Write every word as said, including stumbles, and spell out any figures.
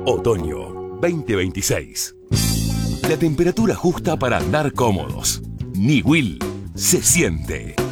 Otoño veinte veintiséis. La temperatura justa para andar cómodos. Ni Will se siente.